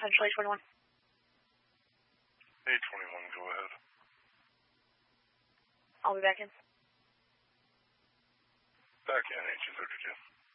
Central 821. 821, go ahead. I'll be back in. Back in, 1832.